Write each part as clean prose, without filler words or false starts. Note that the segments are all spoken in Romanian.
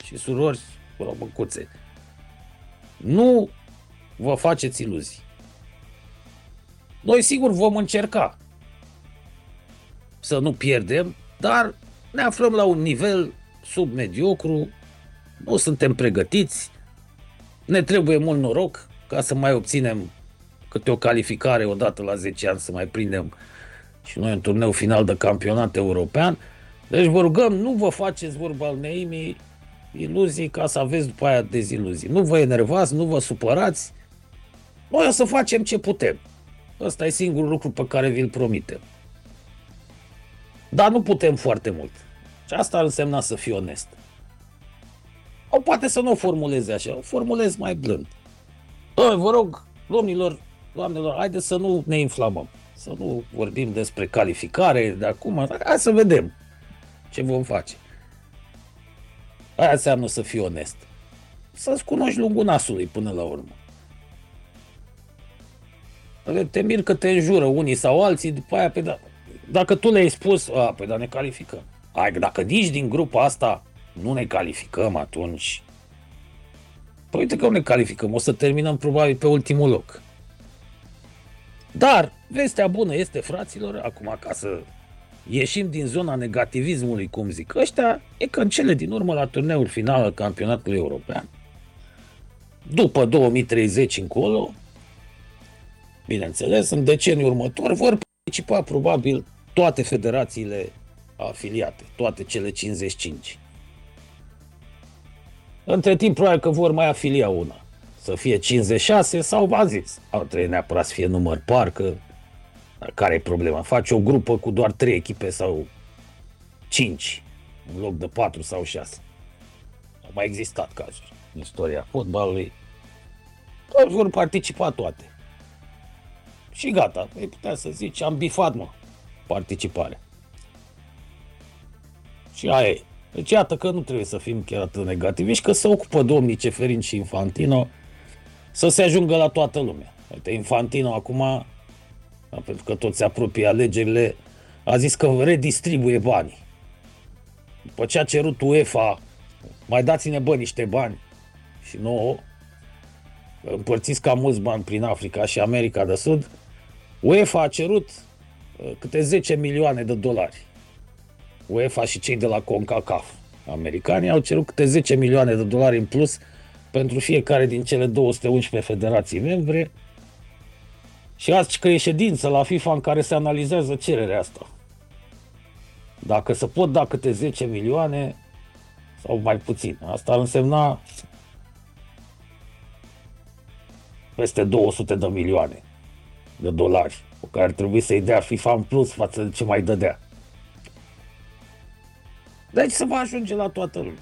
și surori româncuțe, nu vă faceți iluzii. Noi sigur vom încerca să nu pierdem, dar ne aflăm la un nivel submediocru, nu suntem pregătiți, ne trebuie mult noroc ca să mai obținem câte o calificare odată la 10 ani, să mai prindem și noi un turneu final de campionat european. Deci vă rugăm, nu vă faceți, vorba al neimii, iluzii ca să aveți după aia deziluzii. Nu vă enervați, nu vă supărați. Noi o să facem ce putem. Ăsta e singurul lucru pe care vi-l promitem. Dar nu putem foarte mult. Și asta ar însemna să fii onest. Sau poate să nu o formuleze așa, o formulez mai blând. Vă rog, domnilor, doamnelor, haideți să nu ne inflamăm. Să nu vorbim despre calificare de acum. Hai să vedem ce vom face. Aia înseamnă să fii onest. Să-ți cunoști lungul nasului până la urmă. Te mir că te înjură unii sau alții, după aia, dacă tu le-ai spus, păi da, ne calificăm. Dacă nici din grupa asta nu ne calificăm, atunci... Păi uite că nu ne calificăm, o să terminăm probabil pe ultimul loc. Dar vestea bună este, fraților, acum ca să ieșim din zona negativismului, cum zic ăștia, e că în cele din urmă la turneul final al campionatului european, după 2030 încolo, bineînțeles, în deceniul următor vor participa probabil toate federațiile afiliate, toate cele 55. Între timp, probabil că vor mai afilia una, să fie 56 sau, v-am zis, au trebuie neapărat să fie număr par, că care e problema? Faci o grupă cu doar 3 echipe sau 5, în loc de 4 sau 6. Au mai existat cazuri în istoria fotbalului. Toți vor participa toate. Și gata, ai putea să zici, am bifat, mă, participarea. Și aia e. Deci iată că nu trebuie să fim chiar atât negativiști, că se ocupă domnii Ceferin și Infantino să se ajungă la toată lumea. Uite, Infantino acum, pentru că tot se apropie alegerile, a zis că redistribuie banii. După ce a cerut UEFA, mai dați-ne niște bani și nouă, împărțiți cam mulți bani prin Africa și America de Sud, UEFA a cerut câte 10 milioane de dolari. UEFA și cei de la CONCACAF americani au cerut câte 10 milioane de dolari în plus pentru fiecare din cele 211 federații membre. Și azi că e ședință la FIFA în care se analizează cererea asta. Dacă se pot da câte 10 milioane sau mai puțin. Asta ar însemna peste 200 de milioane de dolari pe care ar trebui să-i dea FIFA în plus față de ce mai dădea. Deci se va ajunge la toată lumea.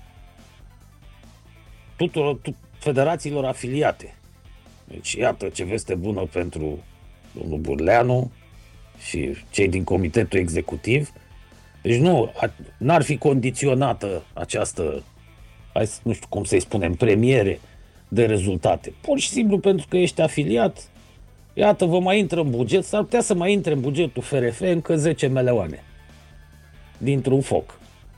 Tuturor federațiilor afiliate. Deci iată ce veste bună pentru domnul Burleanu și cei din comitetul executiv. Deci n-ar fi condiționată această, nu știu cum să-i spunem, premiere de rezultate. Pur și simplu pentru că ești afiliat, iată, vă mai intră în buget, s-ar putea să mai intre în bugetul FRF încă 10 meleoane dintr-un foc.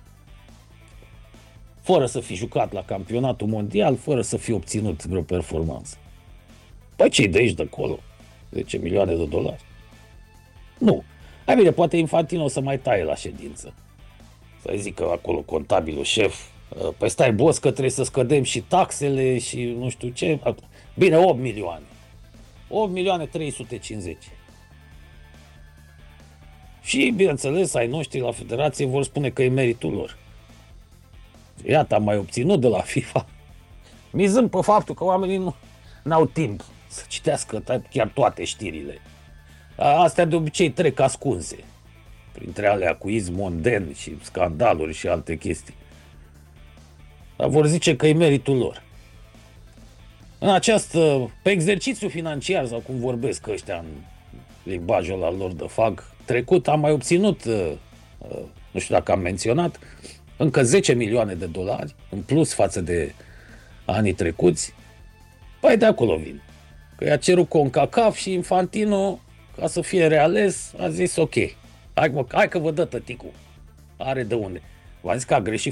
Fără să fi jucat la campionatul mondial, fără să fi obținut vreo performanță. Păi ce-i de aici de acolo? 10 milioane de dolari? Nu. Hai bine, poate Infantino o să mai taie la ședință. Să-i zică acolo contabilul șef, păi stai boss că trebuie să scădem și taxele și nu știu ce. Bine, 8 milioane. 8 milioane 350. Și, bineînțeles, ai noștri la federație vor spune că e meritul lor. Iată, am mai obținut de la FIFA, mizând pe faptul că oamenii n-au timp să citească chiar toate știrile. Astea de obicei trec ascunse, printre alea cu izm monden și scandaluri și alte chestii. Dar vor zice că e meritul lor. Pe exercițiu financiar, sau cum vorbesc ăștia în limbajul ăla lor de fag, trecut am mai obținut, nu știu dacă am menționat, încă 10 milioane de dolari, în plus față de anii trecuți. Păi de acolo vin. Că i-a cerut CONCACAF și Infantino, ca să fie reales, a zis ok. Hai că vă dă tăticul. Are de unde. V-am zis că a greșit